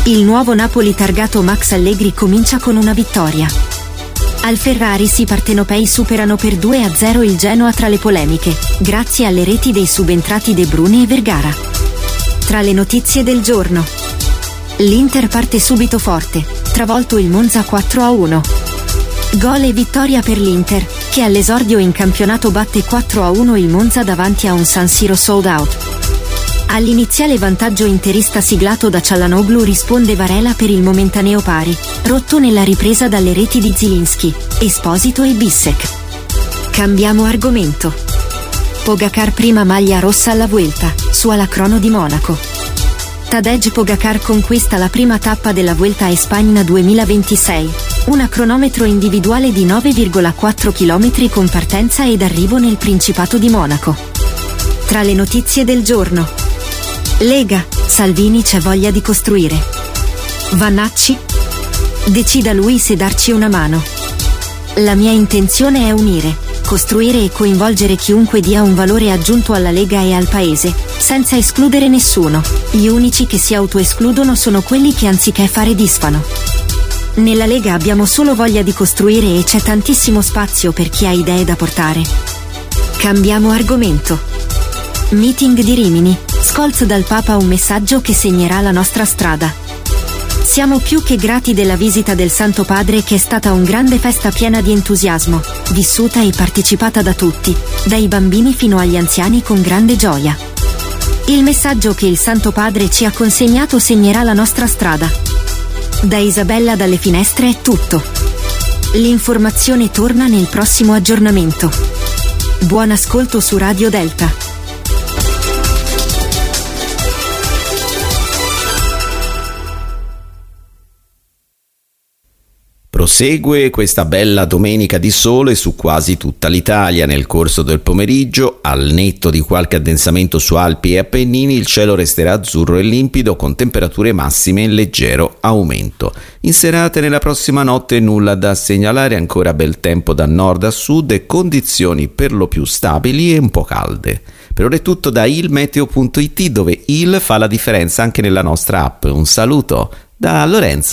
Il nuovo Napoli targato Max Allegri comincia con una vittoria. Al Ferrari partenopei superano per 2-0 il Genoa tra le polemiche, grazie alle reti dei subentrati De Bruyne e Vergara. Tra le notizie del giorno: l'Inter parte subito forte, travolto il Monza 4-1. Gol e vittoria per l'Inter, che all'esordio in campionato batte 4-1 il Monza davanti a un San Siro sold out. All'iniziale vantaggio interista siglato da Çalhanoğlu risponde Varela per il momentaneo pari, rotto nella ripresa dalle reti di Zielinski, Esposito e Bissek. Cambiamo argomento. Pogacar prima maglia rossa alla Vuelta, su alla crono di Monaco. Tadej Pogacar conquista la prima tappa della Vuelta a España 2026, una cronometro individuale di 9,4 km con partenza ed arrivo nel Principato di Monaco. Tra le notizie del giorno: Lega, Salvini c'è voglia di costruire. Vannacci? Decida lui se darci una mano. La mia intenzione è unire, costruire e coinvolgere chiunque dia un valore aggiunto alla Lega e al Paese, senza escludere nessuno. Gli unici che si autoescludono sono quelli che anziché fare disfano. Nella Lega abbiamo solo voglia di costruire e c'è tantissimo spazio per chi ha idee da portare. Cambiamo argomento. Meeting di Rimini, Scholz dal Papa un messaggio che segnerà la nostra strada. Siamo più che grati della visita del Santo Padre, che è stata una grande festa piena di entusiasmo, vissuta e partecipata da tutti, dai bambini fino agli anziani con grande gioia. Il messaggio che il Santo Padre ci ha consegnato segnerà la nostra strada. Da Isabella dalle Finestre è tutto. L'informazione torna nel prossimo aggiornamento. Buon ascolto su Radio Delta. Prosegue questa bella domenica di sole su quasi tutta l'Italia. Nel corso del pomeriggio, al netto di qualche addensamento su Alpi e Appennini, il cielo resterà azzurro e limpido con temperature massime in leggero aumento. In serata e nella prossima notte nulla da segnalare, ancora bel tempo da nord a sud e condizioni per lo più stabili e un po' calde. Per ora è tutto da ilmeteo.it, dove il fa la differenza anche nella nostra app. Un saluto da Lorenzo.